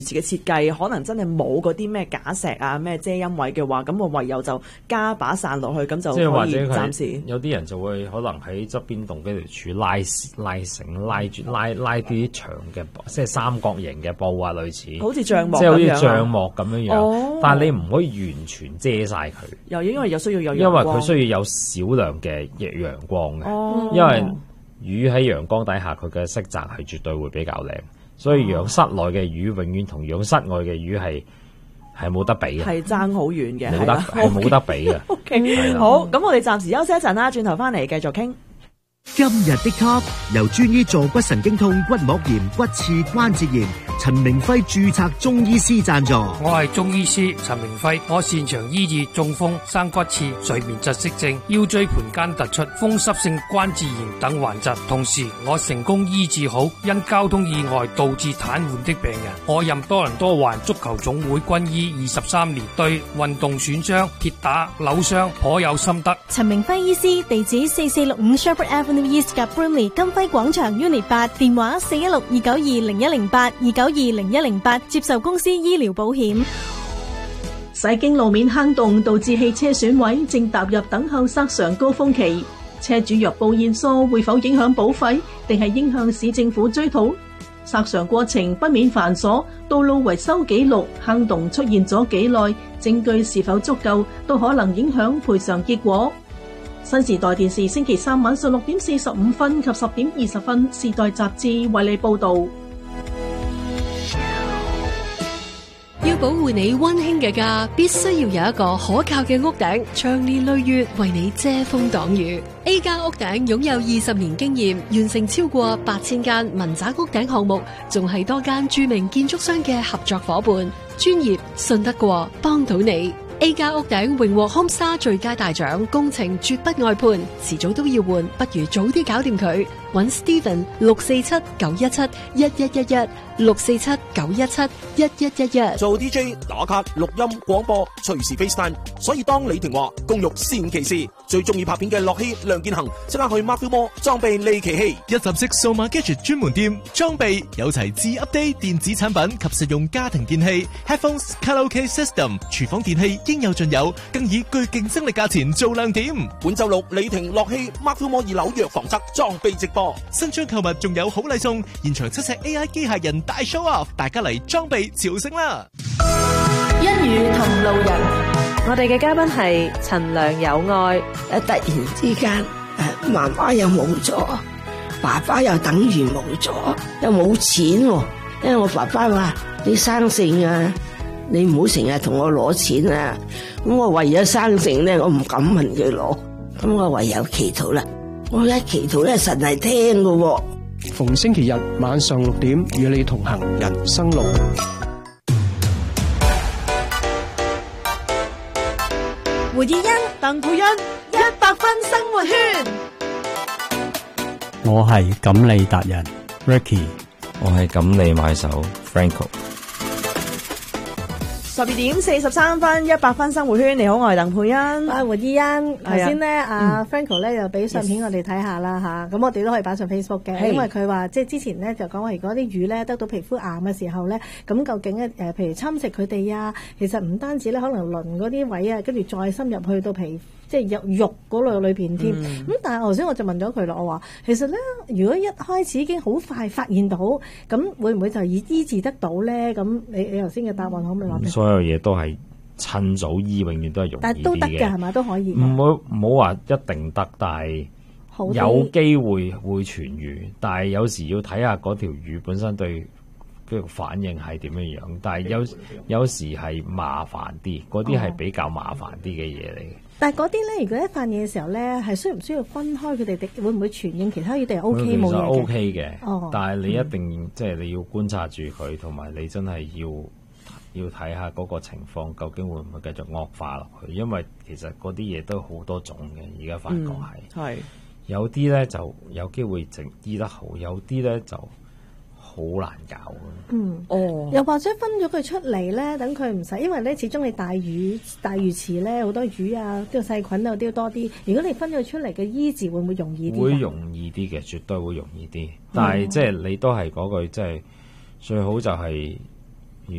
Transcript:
嘅設計可能真係冇嗰啲咩假石啊、咩遮陰位嘅話，咁我唯有就加把傘落去，咁就即係或可以者暫時。 有啲人就會可能喺側邊動幾條柱拉繩拉啲長嘅，即係三角形嘅布啊，類似好似帳幕即係好似咁樣帳幕咁樣樣。 哦但係你唔可以完全遮晒佢， 又因為有需要有陽因為光佢需要有少量嘅陽光嘅。 哦因為魚喺陽光底下，佢嘅色澤係絕對會比較靚。所以養室內嘅魚永遠同養室外嘅魚係冇得比嘅， 係爭好遠嘅， 冇得係冇得比嘅。 OK， 好，咁我哋暫時休息一陣啦，轉頭翻嚟繼續傾。 今日的 Top 由專醫坐骨神經痛、骨膜炎、骨刺、關節炎，陳明輝註冊中醫師贊助。 我係中醫師陳明輝，我擅長醫治中風、生骨刺、睡眠窒息症、腰椎盤間突出、風濕性關節炎等患疾，同時我成功醫治好因交通意外導致癱瘓的病人。我任多倫多環足球總會軍醫23年，對運動損傷、跌打、扭傷頗有心得。 陳明輝醫師地址4465 Shepherd Avenue East 及 Brimley 金輝廣場 Unit 8，電話416-292-0108 292-0108，接受公司醫療保險。 西經路面坑洞導致汽車損毀，正踏入等候索償高峰期。車主若報現疏，會否影響保費，定係應向市政府追討？索償過程不免繁瑣，道路維修記錄、坑洞出現咗幾耐，證據是否足夠，都可能影響賠償結果。新時代電視星期三晚上6點45分及10點20分，時代雜誌為你報道。 要保護你溫馨嘅家，必須要有一個可靠嘅屋頂，長年累月為你遮風擋雨。A 加屋頂擁有20年經驗，完成超過8000間民宅屋頂項目，仲係多間著名建築商嘅合作夥伴，專業信得過，幫到你。A 加屋頂榮獲 Homestar 最佳大獎，工程絕不外判，遲早都要換，不如早啲搞掂佢。揾 Steven 647-917-1111 647-917-1111。 做 DJ 打卡錄音廣播隨時 FaceTime， 所以當李婷話公寓先其事，最中意拍片嘅樂希梁建恒即刻去 Marvel Mall 裝備利奇希一站式數碼 gadget 專門店，裝備有齊至 update 電子產品及實用家庭電器 headphones、卡拉 OK system、廚房電器應有盡有，更以具競爭力價錢做亮點。 本周六李婷樂希 Marvel Mall 2樓藥房側裝備直播， 新張購物仲有好禮送，現場7尺 AI 機械人大 show off，大家嚟裝備朝聖啦！ 一語同路人，我哋嘅嘉賓係陳良有愛。 突然之間，媽媽又冇咗，爸爸又等於冇咗，又冇錢喎。因為我爸爸話：你生性啊，你唔好成日同我攞錢啊。咁我為咗生性咧，我唔敢問佢攞，咁我唯有祈禱啦。我一祈禱咧，神係聽㗎喎。 逢星期日晚上6點，與你同行人生路。 胡以欣、 鄧佩欣 100分生活圈。 我係錦鯉達人 Ricky， 我係錦鯉買手 Franco。 12點43分，100分生活圈。你好，我係鄧佩欣。 胡以欣，頭先咧阿 Franco 咧又俾相片我哋睇下啦吓，咁我哋都可以擺上 Facebook 嘅，因為佢話即係之前咧就講話，如果啲魚咧得到皮膚癌嘅時候咧，咁究竟譬如侵蝕佢哋啊，其實唔單止咧可能鱗嗰啲位啊，跟住再深入去到皮，即係有肉嗰類裏邊添。咁但係頭先我就問咗佢啦，我話其實咧，如果一開始已經好快發現到，咁會唔會就醫治得到咧？咁你頭先嘅答案可唔可以話俾？ 所有嘢都係趁早醫，永遠都係容易啲嘅。 但係都得嘅係咪？都可以。 唔好話一定得，但係有機會會痊愈。但係有時要睇下嗰條魚本身對嗰個反應係點樣樣。但係有時係麻煩啲，嗰啲係比較麻煩啲嘅嘢嚟嘅。 但係嗰啲咧，如果一發現嘅時候咧，係需唔需要分開佢哋？會唔會傳染其他魚？定係 OK 冇嘢嘅 ？OK 嘅，但係你一定即係你要觀察住佢，同埋你真係要睇下嗰個情況究竟會唔會繼續惡化落去，因為其實嗰啲嘢都好多種嘅，而家發覺係有啲咧就有機會醫得好，有啲咧就好難搞。 又或者分咗佢出嚟咧，等佢唔使，因為咧始終你大魚池咧好多魚啊，啲細菌啊都多啲。如果你分咗佢出嚟嘅醫治會唔會容易啲？ 會容易啲嘅，絕對會容易啲。但係即係你都係嗰句，即係最好就係